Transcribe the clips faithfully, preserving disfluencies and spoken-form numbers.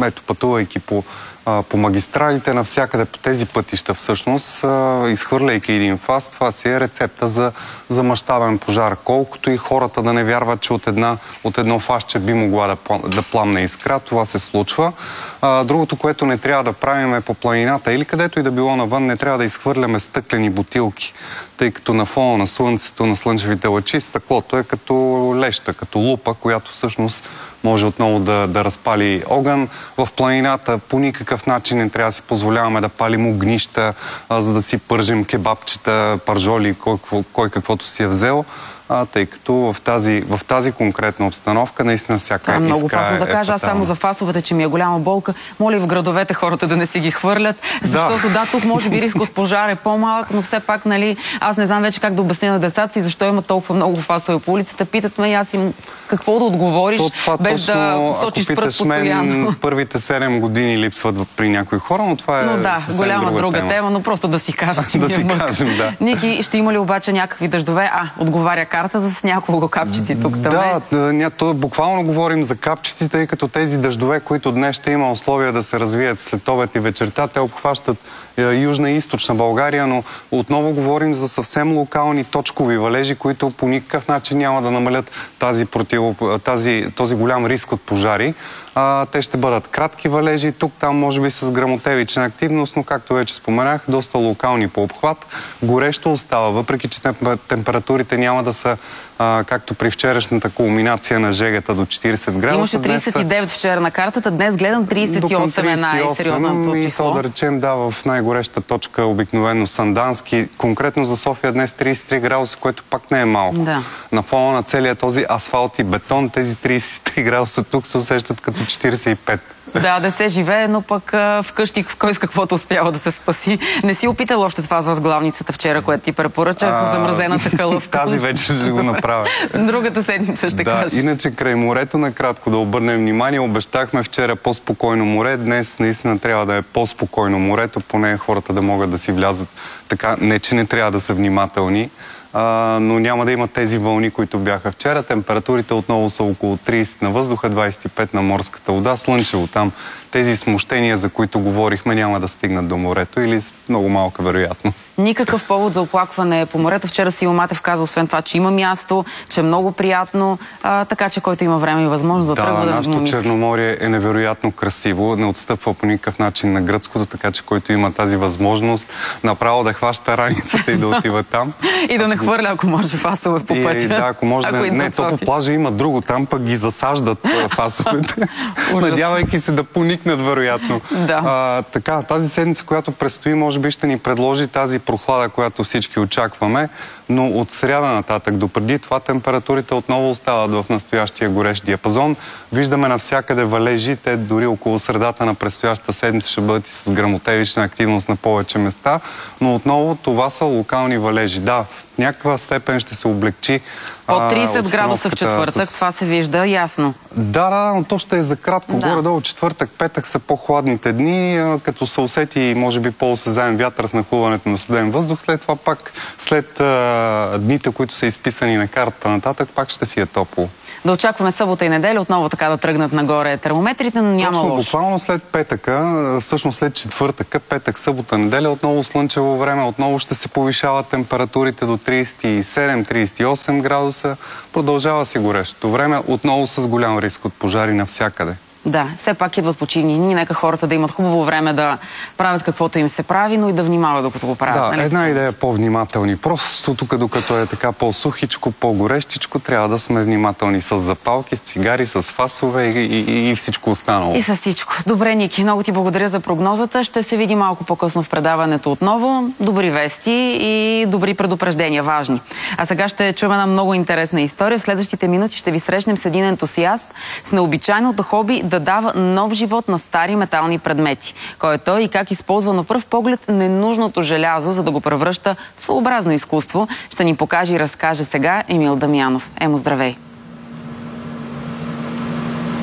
ето, пътувайки по, а, по магистралите, навсякъде по тези пътища всъщност, а, изхвърляйки един фас, това си е рецепта за, за мащабен пожар. Колкото и хората да не вярват, че от, една, от едно фасче би могла да, да пламне искра, това се случва. А, другото, което не трябва да правим е по планината или където и да било навън, не трябва да изхвърляме стъклени бутилки, тъй като на фона на слънцето, на слънчевите лъчи, стъклото е като леща, като лупа, която всъщност може отново да, да разпали огън. В планината по никакъв начин не трябва да си позволяваме да палим огнища, а, за да си пържим кебабчета, паржоли, кой, кой каквото си е взел. А, тъй като в тази, в тази конкретна обстановка наистина всяка искра е... много опасно да кажа, аз само за фасовете, че ми е голяма болка. Моля и в градовете хората да не си ги хвърлят, защото да, да тук може би риск от пожар е по-малък, но все пак, нали, аз не знам вече как да обясня на децата си, защо има толкова много фасове по улицата. Питат ме и аз им какво да отговориш, то, това, без точно, да сочиш пръст постоянно. Мен, първите седем години липсват при някои хора, но това е но да, съвсем голяма друга, друга тема. тема, но просто да си кажа, че да ми е си мък. кажем, да. Ники, ще има ли обаче някакви дъждове? А, отговаря картата с няколко капчици тук там. Да, да, то, буквално говорим за капчици, тъй като тези дъждове, които днес ще има условия да се развият след обед и вечерта, те обхващат е, южна и източна България, но отново говорим за съвсем локални точкови валежи, които по никакъв начин няма да намалят тази против, тази, този голям риск от пожари. А, те ще бъдат кратки валежи, тук там може би с гръмотевична активност, но както вече споменах, доста локални по обхват. Горещо остава, въпреки че температурите няма да са а, както при вчерашната кулминация на жегата до четирийсет градуса. Имаше трийсет и девет вчера на картата, днес гледам трийсет и осем е най-сериозното число. И то да речем, да, в най-гореща точка обикновено Сандански, конкретно за София днес трийсет и три градуса, което пак не е малко. Да. На фона на целия този асфалт и бетон, тези трийсет и три градуса тук се усещат като четирийсет и пет. Да, да се живее, но пък а, вкъщи кой с каквото успява да се спаси. Не си опитал още това за възглавницата вчера, което ти препоръчах, а, замразената кълъвка. Тази вече ще го направя. Другата седмица ще да, кажа. Иначе край морето накратко да обърнем внимание. Обещахме вчера по-спокойно море. Днес наистина трябва да е по-спокойно морето, поне хората да могат да си влязат така. Не, че не трябва да са внимателни, а, но няма да има тези вълни, които бяха вчера. Температурите отново са около трийсет на въздуха, двайсет и пет на морската вода. Слънчево там. Тези смущения, за които говорихме, няма да стигнат до морето или с много малка вероятност. Никакъв повод за оплакване по морето. Вчера Сиво Матев каза, освен това, че има място, че е много приятно, а, така че който има време и възможност да, да тръгва да го мисли. Да, нашето Черноморие е невероятно красиво, не отстъпва по никакъв начин на гръцкото, така че който има тази възможност, направо да хваща раницата и да отива там. И да не хвърля, ако може, фасове по пътя. И, да, ако може да... Не, то по плажа има друго, там пък ги засаждат фасовете, надявайки се да поникнат вероятно. Да. А, така, тази седмица, която предстои, може би ще ни предложи тази прохлада, която всички очакваме, но от сряда нататък допреди това температурите отново остават в настоящия горещ диапазон. Виждаме навсякъде валежи, те дори около средата на предстоящата седмица ще бъдат и с гръмотевична активност на повече места, но отново това са локални валежи. Да, в някаква степен ще се облегчи Под трийсет градуса в четвъртък, с... това се вижда ясно. Да, да, но то ще е за кратко. Да. Горе-долу четвъртък, петък са по-хладните дни, като се усети, може би, по-осезаем вятър с нахлуването на студен въздух. След това пак, след а, дните, които са изписани на картата нататък, пак ще си е топло. Да очакваме събота и неделя отново така да тръгнат нагоре термометрите, но няма Точно, лошо. буквално след петъка, всъщност след четвъртъка, петък, събота, неделя, отново слънчево време, отново ще се повишават температурите до трийсет и седем трийсет и осем градуса. Продължава си горещото време, отново с голям риск от пожари навсякъде. Да, все пак идват почивни дни, нека хората да имат хубаво време да правят каквото им се прави, но и да внимават докато го правят. Да, нали? Една идея по-внимателни. Просто тук, докато е така по-сухичко, по-горещичко, трябва да сме внимателни с запалки, с цигари, с фасове и, и, и всичко останало. И с всичко. Добре, Ники, много ти благодаря за прогнозата. Ще се види малко по-късно в предаването отново. Добри вести и добри предупреждения, важни. А сега ще чуем една много интересна история. В следващите минути ще ви срещнем с един ентусиаст с необичайното хоби да дава нов живот на стари метални предмети. Кой е той и как използва на пръв поглед ненужното желязо, за да го превръща в своеобразно изкуство, ще ни покаже и разкаже сега Емил Дамянов. Емо, здравей!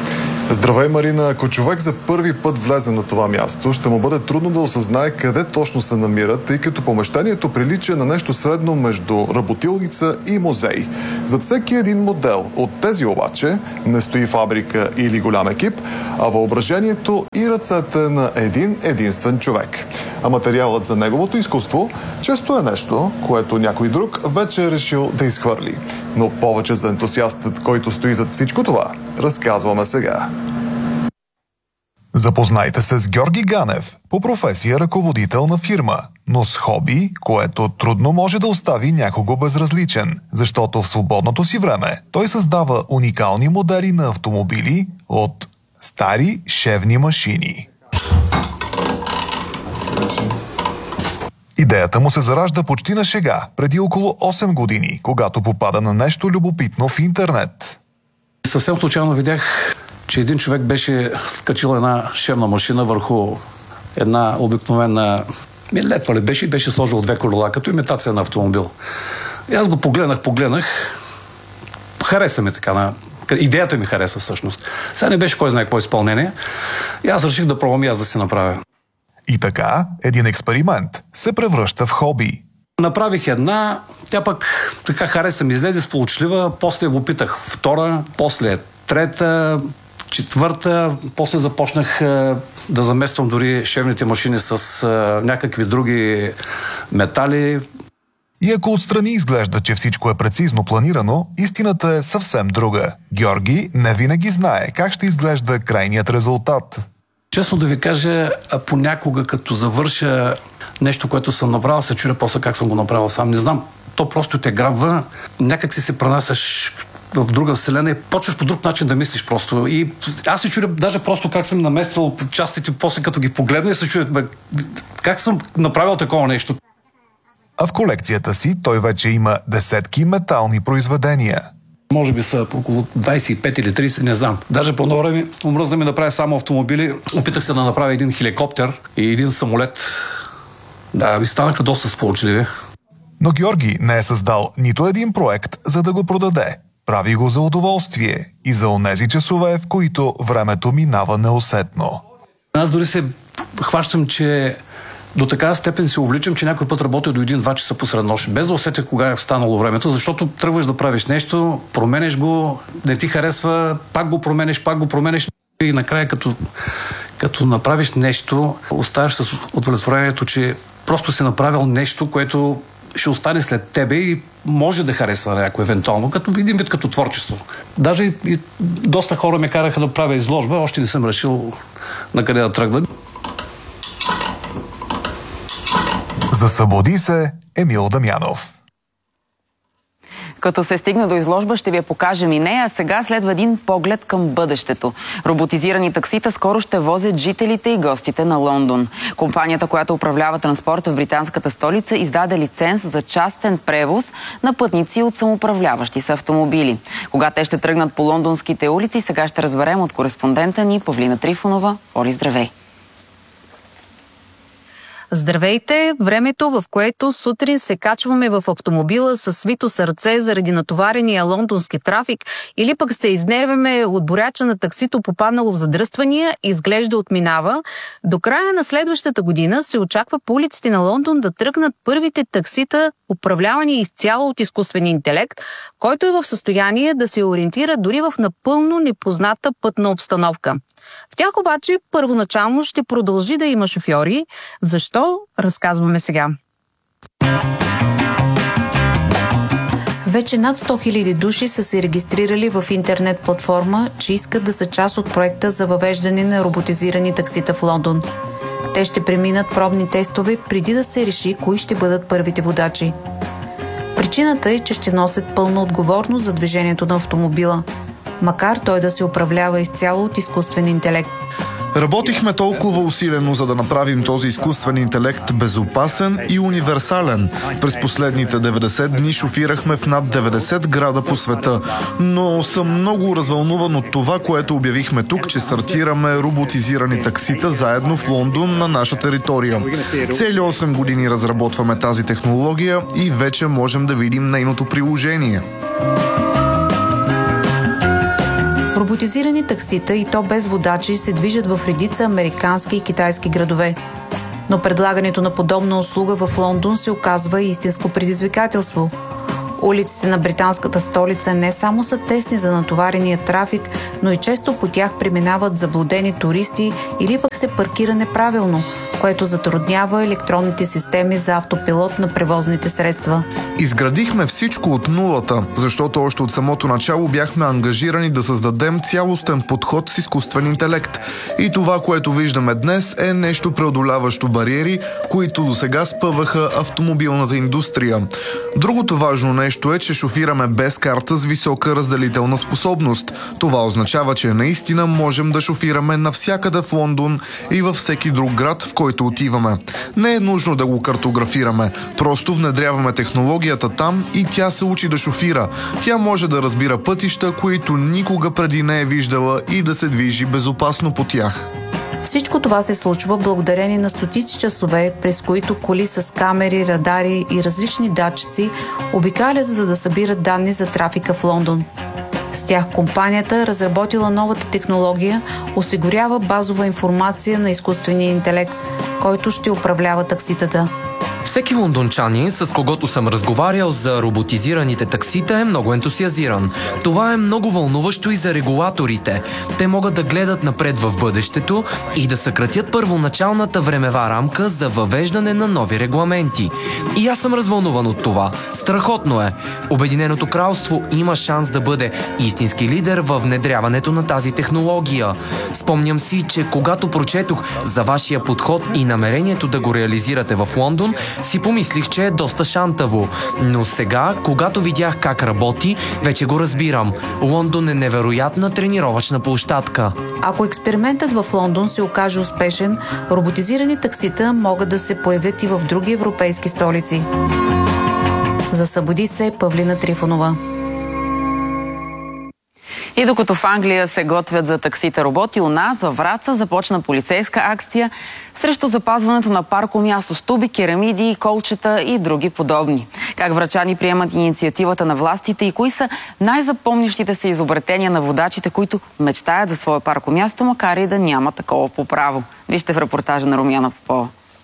Здравей, Марина! Ако човек за първи път влезе на това място, ще му бъде трудно да осъзнае къде точно се намира, тъй като помещението прилича на нещо средно между работилница и музей. Зад всеки един модел от тези обаче не стои фабрика или голям екип, а въображението и ръцете на един единствен човек. А материалът за неговото изкуство често е нещо, което някой друг вече е решил да изхвърли. Но повече за ентусиастът, който стои зад всичко това, разказваме сега. Запознайте се с Георги Ганев, по професия ръководител на фирма, но с хоби, което трудно може да остави някого безразличен, защото в свободното си време той създава уникални модели на автомобили от стари шевни машини. Идеята му се заражда почти на шега, преди около осем години, когато попада на нещо любопитно в интернет. Съвсем случайно видях, че един човек беше скачил една шевна машина върху една обикновена летва ли беше и беше сложил две колела, като имитация на автомобил. И аз го погледнах, погледнах. Хареса ми така. На... Идеята ми хареса всъщност. Сега не беше кой знае какво изпълнение. И аз реших да пробвам и аз да си направя. И така, един експеримент се превръща в хоби. Направих една, тя пък така хареса ми, излезе сполучлива, после го питах втора, после трета, четвърта, после започнах е, да замествам дори шевните машини с е, някакви други метали. И ако отстрани изглежда, че всичко е прецизно планирано, истината е съвсем друга. Георги не винаги знае как ще изглежда крайният резултат. Честно да ви кажа, понякога като завърша нещо, което съм направил, се чудя после как съм го направил сам. Не знам, то просто те грабва, някак си се пренасяш в друга вселена и почваш по друг начин да мислиш просто. И аз се чудя даже просто как съм наместил частите, после като ги погледна и се чудя как съм направил такова нещо. А в колекцията си той вече има десетки метални произведения. Може би са около двайсет и пет или трийсет, не знам. Даже по едно време умръзна ми да направя само автомобили. Опитах се да направя един хеликоптер и един самолет. Да, ми станаха доста сполучливи. Но Георги не е създал нито един проект, за да го продаде. Прави го за удоволствие и за онези часове, в които времето минава неусетно. Аз дори се хващам, че до такава степен се увличам, че някой път работя до един-два часа посред нощ, без да усетя кога е станало времето, защото тръгваш да правиш нещо, променеш го, не ти харесва, пак го променеш, пак го променеш и накрая като, като направиш нещо, оставаш с удовлетворението, че просто си направил нещо, което ще остане след тебе и може да хареса на някой евентуално, като един вид като творчество. Даже и, и доста хора ме караха да правя изложба, още не съм решил на къде да тръгна. Засвободи се Емил Дамянов. Като се стигне до изложба, ще ви я покажем и нея, а сега следва един поглед към бъдещето. Роботизирани таксита скоро ще возят жителите и гостите на Лондон. Компанията, която управлява транспорта в британската столица, издаде лиценз за частен превоз на пътници от самоуправляващи се автомобили. Кога те ще тръгнат по лондонските улици, сега ще разберем от кореспондента ни Павлина Трифонова. Оли, здравей! Здравейте! Времето, в което сутрин се качваме в автомобила с свито сърце заради натоварения лондонски трафик или пък се изнервяме от боряча на таксито, попаднало в задръствания, изглежда отминава. До края на следващата година се очаква по улиците на Лондон да тръгнат първите таксита, управлявани изцяло от изкуствен интелект, който е в състояние да се ориентира дори в напълно непозната пътна обстановка. В тях обаче първоначално ще продължи да има шофьори. Защо? Разказваме сега. Вече над сто хиляди души са се регистрирали в интернет платформа, че искат да са част от проекта за въвеждане на роботизирани таксита в Лондон. Те ще преминат пробни тестове преди да се реши кои ще бъдат първите водачи. Причината е, че ще носят пълна отговорност за движението на автомобила, макар той да се управлява изцяло от изкуствен интелект. Работихме толкова усилено, за да направим този изкуствен интелект безопасен и универсален. През последните деветдесет дни шофирахме в над деветдесет града по света. Но съм много развълнуван от това, което обявихме тук, че стартираме роботизирани таксита заедно в Лондон на наша територия. Цели осем години разработваме тази технология и вече можем да видим нейното приложение. Роботизирани таксита и то без водачи се движат в редица американски и китайски градове. Но предлагането на подобна услуга в Лондон се оказва истинско предизвикателство. Улиците на британската столица не само са тесни за натоварения трафик, но и често по тях преминават заблудени туристи или пък се паркира неправилно, което затруднява електронните системи за автопилот на превозните средства. Изградихме всичко от нулата, защото още от самото начало бяхме ангажирани да създадем цялостен подход с изкуствен интелект. И това, което виждаме днес, е нещо преодоляващо бариери, които досега спъваха автомобилната индустрия. Другото важно нещо е, че шофираме без карта с висока разделителна способност. Това означава, че наистина можем да шофираме навсякъде в Лондон и във всеки друг град, в който отиваме. Не е нужно да го картографираме, просто внедряваме технологията там и тя се учи да шофира. Тя може да разбира пътища, които никога преди не е виждала и да се движи безопасно по тях. Всичко това се случва благодарение на стотици часове, през които коли с камери, радари и различни датчици обикалят, за да събират данни за трафика в Лондон. С тях компанията, разработила новата технология, осигурява базова информация на изкуствения интелект, който ще управлява такситата. Всеки лондончанин, с когото съм разговарял за роботизираните таксита, е много ентусиазиран. Това е много вълнуващо и за регулаторите. Те могат да гледат напред в бъдещето и да съкратят първоначалната времева рамка за въвеждане на нови регламенти. И аз съм развълнуван от това. Страхотно е. Обединеното кралство има шанс да бъде истински лидер във внедряването на тази технология. Спомням си, че когато прочетох за вашия подход и намерението да го реализирате в Лондон, си помислих, че е доста шантаво. Но сега, когато видях как работи, вече го разбирам. Лондон е невероятна тренировъчна площадка. Ако експериментът в Лондон се окаже успешен, роботизирани таксита могат да се появят и в други европейски столици. За Събуди се Павлина Трифонова. И докато в Англия се готвят за таксите роботи, у нас във Враца започна полицейска акция срещу запазването на паркомясто с туби, керамиди, колчета и други подобни. Как врачани приемат инициативата на властите и кои са най-запомнящите се изобретения на водачите, които мечтаят за свое паркомясто, макар и да няма такова по право. Вижте в репортажа на Румяна Попова.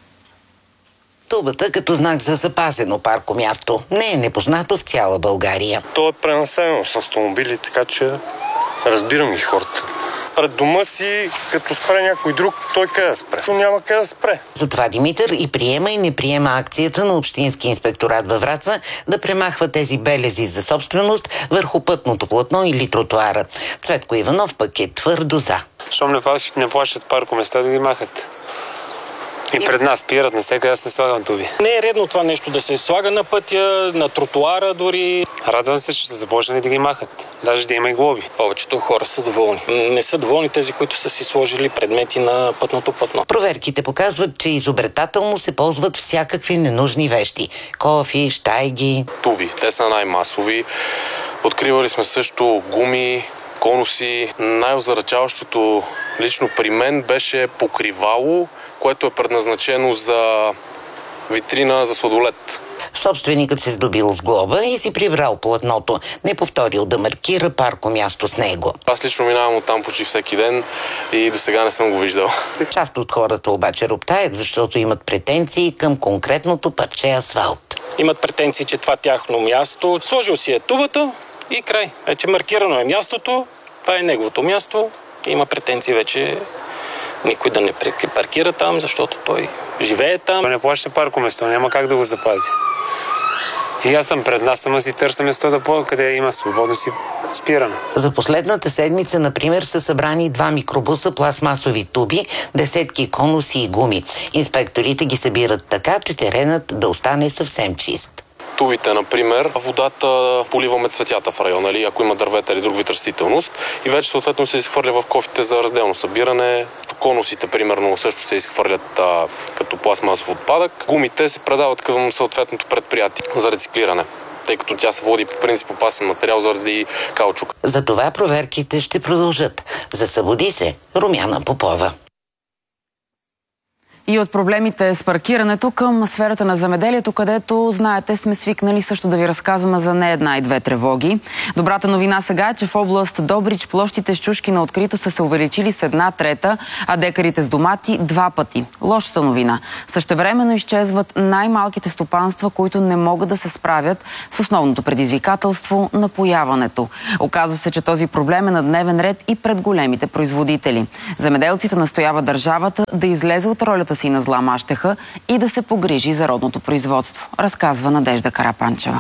Тубата като знак за запазено паркомясто не е непознато в цяла България. То е пренаселено с автомобили, така че разбирам и хората. Пред дома си, като спре някой друг, той къде да спре? Няма къде да спре. Затова Димитър и приема и не приема акцията на Общински инспекторат във Враца да премахва тези белези за собственост върху пътното платно или тротуара. Цветко Иванов пък е твърдо за. Щом не плащат, не плащат паркоместа да ги махат. И пред нас спират, не се къде се слагам туби. Не е редно това нещо да се слага на пътя, на тротуара дори. Радвам се, че са започнали да ги махат. Даже да има и глоби. Повечето хора са доволни. Не са доволни тези, които са си сложили предмети на пътното платно. Проверките показват, че изобретателно се ползват всякакви ненужни вещи. Кофи, щайги. Туби. Те са най-масови. Откривали сме също гуми, конуси. Най-озадачаващото лично при мен беше покривало, което е предназначено за витрина за сладолед. Собственикът се здобил с глоба и си прибрал платното. Не повторил да маркира паркомясто с него. Аз лично минавам оттам почти всеки ден и до сега не съм го виждал. Част от хората обаче роптаят, защото имат претенции към конкретното парче асфалт. Имат претенции, че това тяхно място. Сложил си е тубата и край. Вече маркирано е мястото, това е неговото място. Има претенции вече никой да не паркира там, защото той живее там. Той не плаща паркоместо, няма как да го запази. И аз съм пред нас, ама си търся место да по, къде има свободно си спиране. За последната седмица, например, са събрани два микробуса пластмасови туби, десетки конуси и гуми. Инспекторите ги събират така, че теренът да остане съвсем чист. Тубите, например, водата поливаме цветята в района, нали, ако има дървета или друг вид растителност, и вече съответно се изхвърля в кофите за разделно събиране. Конусите, примерно, също се изхвърлят а, като пластмасов отпадък. Гумите се предават към съответното предприятие за рециклиране, тъй като тя се води по принцип опасен материал заради каучук. Затова проверките ще продължат. За Събуди се Румяна Попова. И от проблемите с паркирането към сферата на земеделието, където, знаете, сме свикнали също да ви разказваме за не една и две тревоги. Добрата новина сега е, че в област Добрич площите с чушки на открито са се увеличили с една трета, а декарите с домати два пъти. Лошата новина. Същевременно изчезват най-малките стопанства, които не могат да се справят с основното предизвикателство – напояването. Оказва се, че този проблем е на дневен ред и пред големите производители. Земеделците настояват държавата да излезе от ролята си на зла мащеха и да се погрижи за родното производство, разказва Надежда Карапанчева.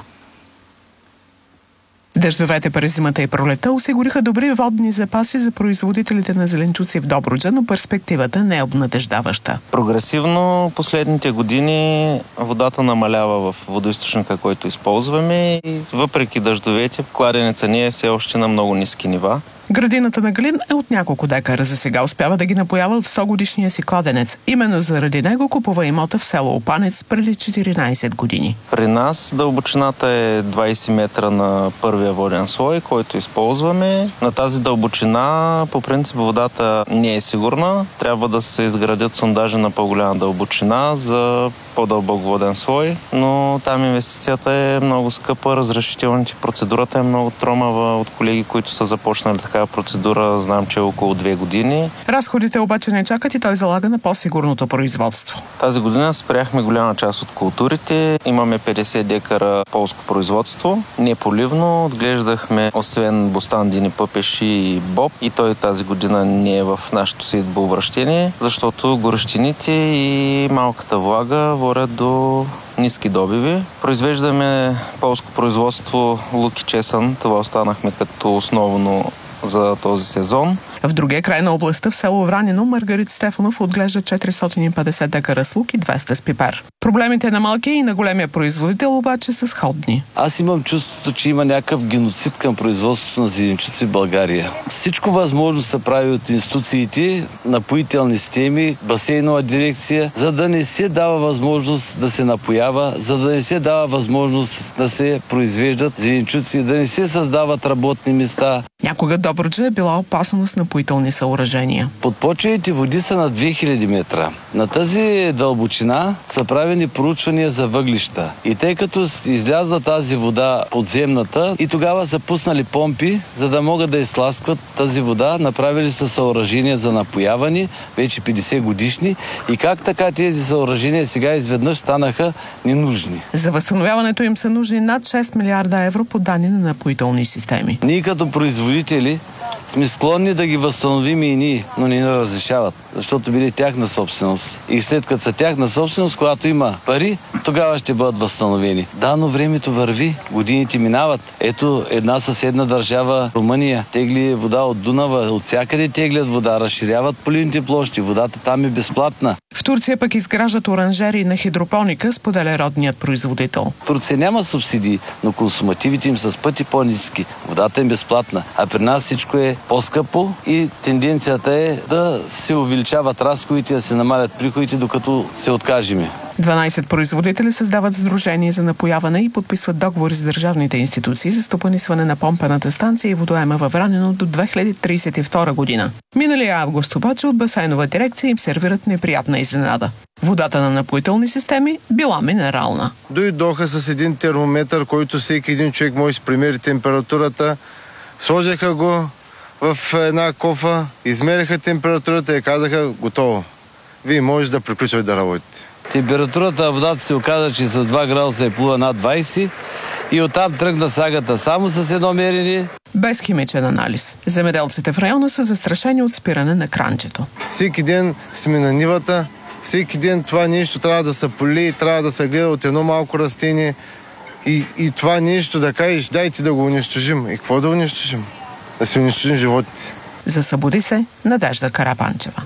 Дъждовете през зимата и пролета осигуриха добри водни запаси за производителите на зеленчуци в Добруджа, но перспективата не е обнадеждаваща. Прогресивно последните години водата намалява в водоизточника, който използваме и въпреки дъждовете, кладенеца ни е все още на много ниски нива. Градината на Галин е от няколко декара. За сега успява да ги напоява от сто годишния си кладенец. Именно заради него купува имота в село Опанец преди четиринайсет години. При нас дълбочината е двайсет метра на първия воден слой, който използваме. На тази дълбочина по принцип водата не е сигурна. Трябва да се изградят сондажи на по-голяма дълбочина за по-дълбок воден слой, но там инвестицията е много скъпа, разрешителните процедурата е много тромава. От колеги, които са започнали такава процедура, знам, че е около две години. Разходите обаче не чакат и той залага на по-сигурното производство. Тази година спряхме голяма част от културите. Имаме петдесет декара полско производство. Неполивно отглеждахме освен бостан, дини, пъпеши и боб. И той тази година не е в нашето сеитбообращение, защото горещините и малката влага водят до ниски добиви. Произвеждаме полско производство лук и чесън. Това останахме като основно за този сезон. В другия край на областта, в село Вранино, Маргарит Стефанов отглежда четиристотин и петдесет декара с лук и двеста с пипер. Проблемите на малкия и на големия производител обаче са сходни. Аз имам чувството, че има някакъв геноцид към производството на зеленчуци в България. Всичко възможно се прави от институциите, напоителни системи, басейнова дирекция, за да не се дава възможност да се напоява, за да не се дава възможност да се произвеждат зеленчуци, да не се създават работни места. Някога Добруджа е била опасна с напоителни съоръжения. Подпочвените води са на две хиляди метра. На тази дълбочина са правени проучвания за въглища. И тъй като излязла тази вода подземната и тогава са пуснали помпи, за да могат да изтласкват тази вода, направили са съоръжения за напояване, вече петдесет годишни. И как така тези съоръжения сега изведнъж станаха ненужни? За възстановяването им са нужни над шест милиарда евро по данни на напоителни системи. Ние като производители сме склонни да ги възстановим и ние, но не ни разрешават, защото били тяхна собственост. И след като са тяхна собственост, когато има пари, тогава ще бъдат възстановени. Да, но времето върви, годините минават. Ето една съседна държава, Румъния, тегли вода от Дунава, от всякъде теглят вода, разширяват поливните площи, водата там е безплатна. В Турция пък изграждат оранжерии на хидропоника, споделя родният производител. В Турция няма субсидии, но консумативите им са с пъти по-ниски. Водата е безплатна, а при нас всичко е по-скъпо и тенденцията е да се увеличават разходите, да се намалят приходите, докато се откажеме. дванайсет производители създават сдружение за напояване и подписват договори с държавните институции за стопанисване на помпената станция и водоема във Вранино до две хиляди трийсет и втора година. Миналия август обаче от басейнова дирекция им сервират неприятна изненада. Водата на напоителни системи била минерална. Дойдоха с един термометър, който всеки един човек може да примери температурата. Сложиха го в една кофа, измериха температурата и казаха готово. Вие може да приключвате да работите. Температурата на водата се оказа, че с два градуса е плува над двайсет и оттам тръгна сагата само с едно мерене. Без химичен анализ. Земеделците в района са застрашени от спиране на кранчето. Всеки ден сме на нивата, всеки ден това нещо трябва да се поли, трябва да се гледа от едно малко растение и, и това нещо да кажеш, дайте да го унищожим. И какво да унищожим? Да се унищожим животите. За Събуди се, Надежда Карапанчева.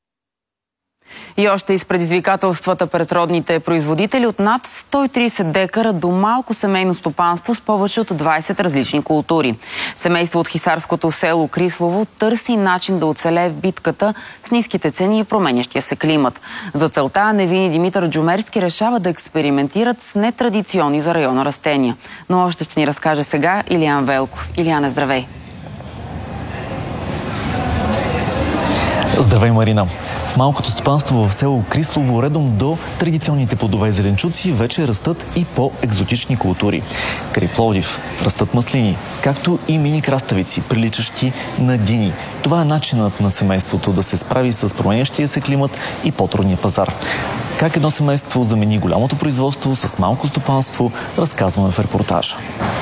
И още из предизвикателствата пред родните производители от над сто и трийсет декара до малко семейно стопанство с повече от двайсет различни култури. Семейство от хисарското село Крислово търси начин да оцелее в битката с ниските цени и променящия се климат. За целта Невин и Димитър Джумерски решават да експериментират с нетрадиционни за района растения. Но още ще ни разкаже сега Илиян Велков. Илияне, здравей! Здравей, Марина! В малкото стопанство в село Крислово, редом до традиционните плодове и зеленчуци, вече растат и по-екзотични култури. Край Пловдив растат маслини, както и мини краставици, приличащи на дини. Това е начинът на семейството да се справи с променящия се климат и по-трудния пазар. Как едно семейство замени голямото производство с малко стопанство, разказваме в репортажа.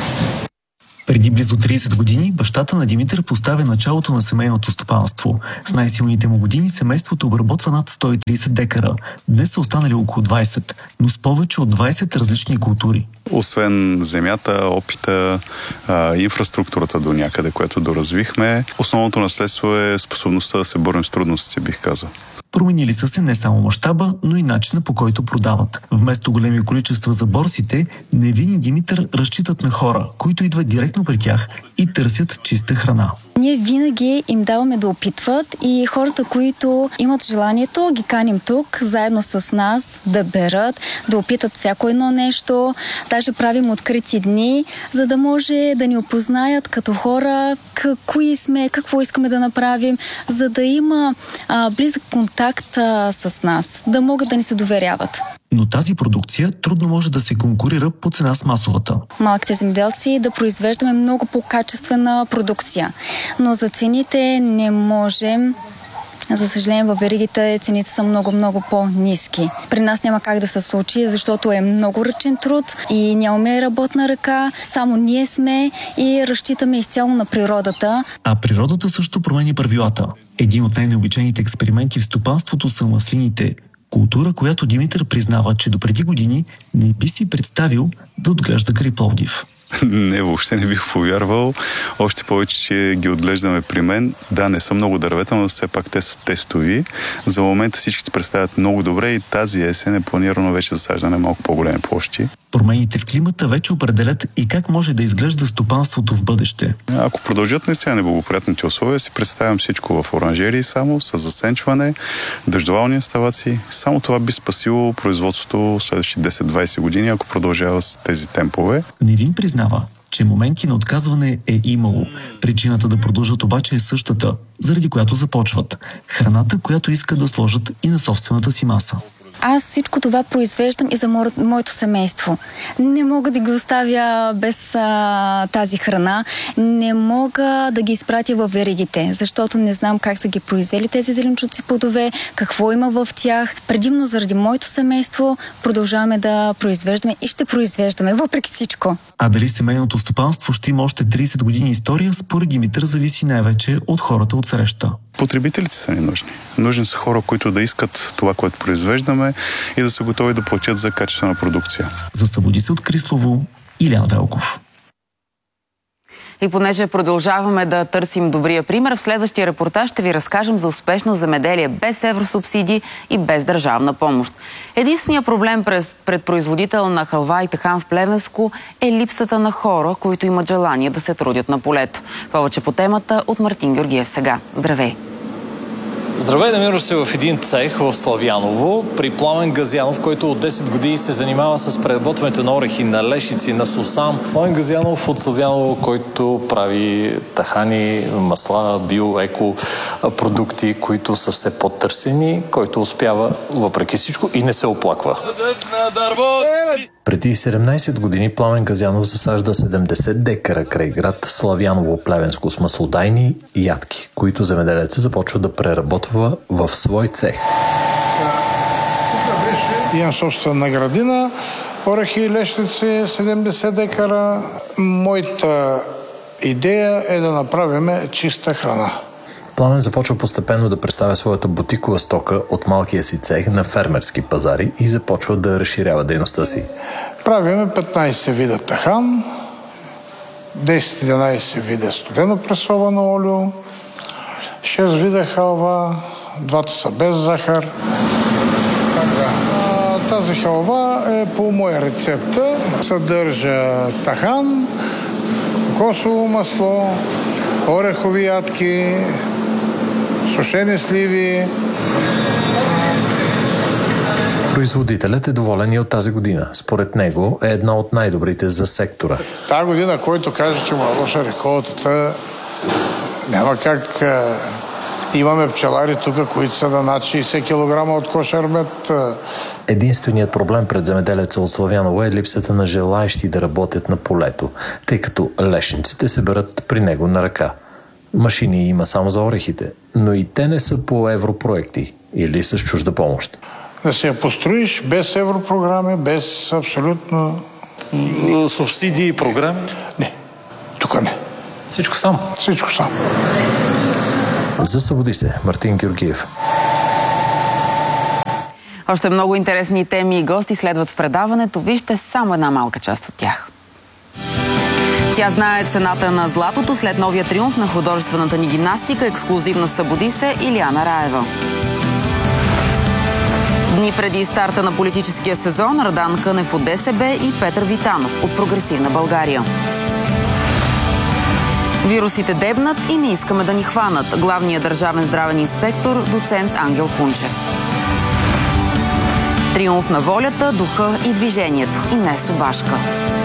Преди близо трийсет години бащата на Димитър поставя началото на семейното стопанство. В най-силните му години семейството обработва над сто и трийсет декара. Днес са останали около двайсет, но с повече от двайсет различни култури. Освен земята, опита, инфраструктурата до някъде, което доразвихме, основното наследство е способността да се борим с трудностите, бих казал. Променили са се не само мащаба, но и начина, по който продават. Вместо големи количества за борсите, Невин и Димитър разчитат на хора, които идват директно при тях и търсят чиста храна. Ние винаги им даваме да опитват и хората, които имат желанието, ги каним тук, заедно с нас, да берат, да опитат всяко едно нещо. Даже правим открити дни, за да може да ни опознаят като хора, кои сме, какво искаме да направим, за да има а, близък контакт а, с нас, да могат да ни се доверяват. Но тази продукция трудно може да се конкурира по цена с масовата. Малките земеделци да произвеждаме много по-качествена продукция, но за цените не можем. За съжаление, във веригите цените са много-много по-ниски. При нас няма как да се случи, защото е много ръчен труд и нямаме работна ръка. Само ние сме и разчитаме изцяло на природата. А природата също променя правилата. Един от най-необичайните експерименти в стопанството са маслините. Култура, която Димитър признава, че допреди години не би си представил да отглежда край Пловдив. Не, въобще не бих повярвал. Още повече, че ги отглеждаме при мен. Да, не са много дървета, но все пак те са тестови. За момента всички се представят много добре и тази есен е планирано вече засаждане малко по-големи площи. Промените в климата вече определят и как може да изглежда стопанството в бъдеще. Ако продължат наистина неблагоприятните условия, си представям всичко в оранжерии само, с засенчване, дъждовални инсталации. Само това би спасило производството следващите десет-двайсет години, ако продължава с тези темпове. Невин признава, че моменти на отказване е имало. Причината да продължат обаче е същата, заради която започват. Храната, която искат да сложат и на собствената си маса. Аз всичко това произвеждам и за мо... моето семейство. Не мога да ги оставя без а, тази храна. Не мога да ги изпратя във веригите, защото не знам как са ги произвели тези зеленчуци, плодове, какво има в тях. Предимно заради моето семейство продължаваме да произвеждаме и ще произвеждаме, въпреки всичко. А дали семейното стопанство ще има още трийсет години история, според Димитър зависи най-вече от хората от среща. Потребителите са ни нужни. Нужни са хора, които да искат това, което произвеждаме и да са готови да платят за качествена продукция. За Събуди се от Крислово, Илян Велков. И понеже продължаваме да търсим добрия пример, в следващия репортаж ще ви разкажем за успешно земеделие без евросубсидии и без държавна помощ. Единственият проблем пред производител на халва и тахан в Плевенско е липсата на хора, които имат желание да се трудят на полето. Повече по темата от Мартин Георгиев сега. Здравей! Здравей, намирам се в един цех в Славяново при Пламен Газянов, който от десет години се занимава с преработването на орехи, на лешици, на сусам. Пламен Газянов от Славяново, който прави тахани, масла, био, еко продукти, които са все по-търсени, който успява въпреки всичко и не се оплаква. Преди седемнайсет години Пламен Газянов засажда седемдесет декара край град Славяново, Плевенско с маслодайни и ядки, които земеделецът започва да преработва в свой цех. Имам собствена градина, орехи и лешници, седемдесет декара. Моята идея е да направим чиста храна. Пламен започва постепенно да представя своята бутикова стока от малкия си цех на фермерски пазари и започва да разширява дейността си. Правиме петнайсет вида тахан, десет-единайсет вида студено пресовано олио, шест вида халва, двата са без захар. Тази халва е по моя рецепта. Съдържа тахан, кокосово масло, орехови ядки, сушени сливи. Производителят е доволен и от тази година. Според него е една от най-добрите за сектора. Тази година, който каже, че му е лоша реколтата, няма как Имаме пчелари тук, които са на над шейсет килограма от кошер мед. Единственият проблем пред земеделеца от Славяново е липсата на желаещи да работят на полето, тъй като лешниците се берат при него на ръка. Машини има само за орехите, но и те не са по европроекти или с чужда помощ. Да се я построиш без европрограми, без абсолютно... Субсидии и програми? Не, тук не. Всичко сам? Всичко сам. За Събуди се, Мартин Георгиев. Още много интересни теми и гости следват в предаването. Вижте само една малка част от тях. Тя знае цената на златото след новия триумф на художествената ни гимнастика. Ексклюзивно в Събуди се Илияна Раева. Дни преди старта на политическия сезон Радан Кънев от ДСБ и Петър Витанов от Прогресивна България. Вирусите дебнат и не искаме да ни хванат. Главният държавен здравен инспектор доцент Ангел Кунчев. Триумф на волята, духа и движението. И не Собашка.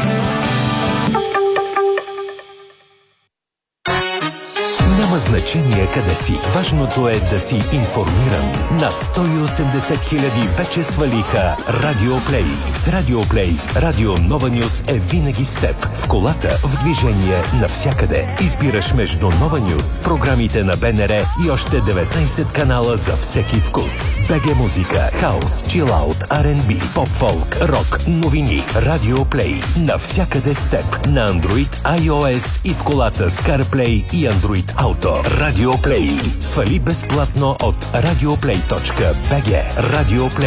Няма значение къде си. Важното е да си информиран. Над сто и осемдесет хиляди вече свалиха Радиоплей. С Радиоплей Радио Нова Нюс е винаги с теб. В колата, в движение, навсякъде. Избираш между Нова Нюс, програмите на БНР и още деветнайсет канала за всеки вкус. БГ музика, хаус, чилаут, Ар енд Би, поп-фолк, рок, новини. Радиоплей. Навсякъде с теб. На Android, iOS и в колата с CarPlay и Android Auto. Радиоплей. Свали безплатно от радиоплей точка би джи. Радиоплей.